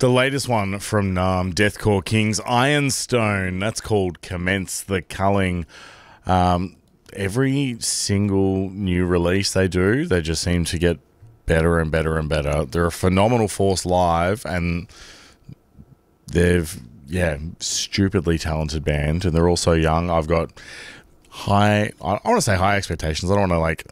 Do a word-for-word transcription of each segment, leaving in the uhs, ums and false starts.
The latest one from um, Deathcore Kings, Ironstone. That's called Commence the Culling. Um, every single new release they do, they just seem to get better and better and better. They're a phenomenal force live, and they've, yeah, stupidly talented band, and they're also young. I've got high, I want to say high expectations. I don't want to, like,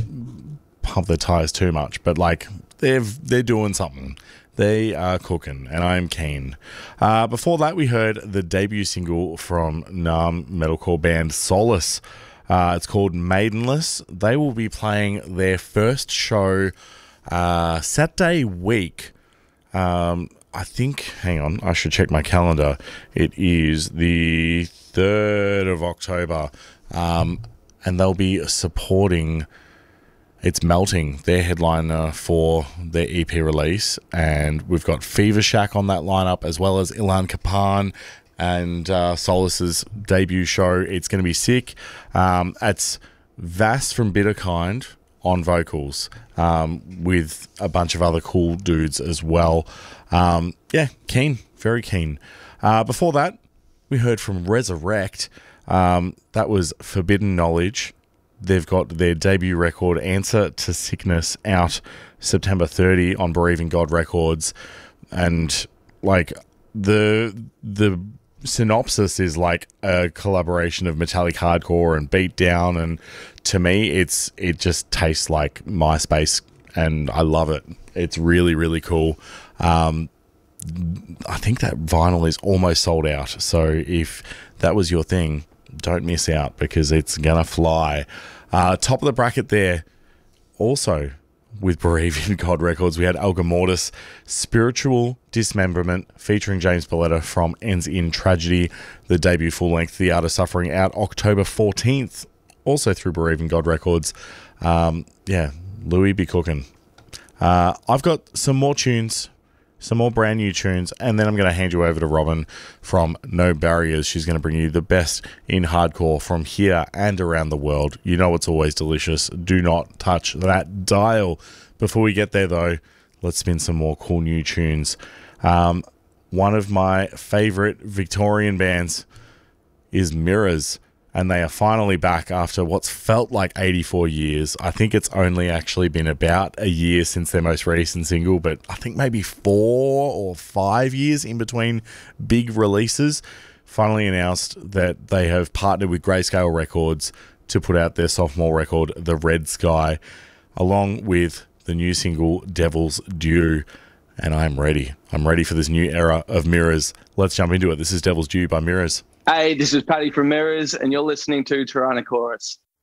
pump their tires too much, but, like, they've, they're doing something. They are cooking, and I'm keen. Uh, before that, we heard the debut single from Nam metalcore band Solace. Uh, it's called Maidenless. They will be playing their first show uh, Saturday week. Um, I think, hang on, I should check my calendar. It is the third of October, um, and they'll be supporting... It's Melting, their headliner for their E P release, and we've got Fever Shack on that lineup, as well as Ilan Kapan and uh, Solace's debut show. It's going to be sick. Um, it's Vass from Bitterkind on vocals, um, with a bunch of other cool dudes as well. Um, yeah, keen, very keen. Uh, before that, we heard from Resurrect. Um, that was Forbidden Knowledge. They've got their debut record, Answer to Sickness, out September thirtieth on Bereaving God Records. And, like, the the synopsis is, like, a collaboration of metallic hardcore and beatdown. And to me, it's it just tastes like MySpace, and I love it. It's really, really cool. Um, I think that vinyl is almost sold out. So if that was your thing, don't miss out, because it's going to fly. Uh, top of the bracket there, also with Bereaving God Records, we had Alga Mortis, Spiritual Dismemberment, featuring James Boletta from Ends in Tragedy, the debut full-length The Art of Suffering, out October fourteenth, also through Bereaving God Records. Um, yeah, Louis be cooking. Uh, I've got some more tunes, some more brand new tunes, and then I'm going to hand you over to Robin from No Barriers. She's going to bring you the best in hardcore from here and around the world. You know it's always delicious. Do not touch that dial. Before we get there, though, let's spin some more cool new tunes. Um, one of my favourite Victorian bands is Mirrors, and they are finally back after what's felt like eighty-four years. I think it's only actually been about a year since their most recent single, but I think maybe four or five years in between big releases. Finally announced that they have partnered with Grayscale Records to put out their sophomore record, The Red Sky, along with the new single, Devil's Due. And I'm ready. I'm ready for this new era of Mirrors. Let's jump into it. This is Devil's Due by Mirrors. Hey, this is Paddy from Mirrors, and you're listening to Tyrannosaurus.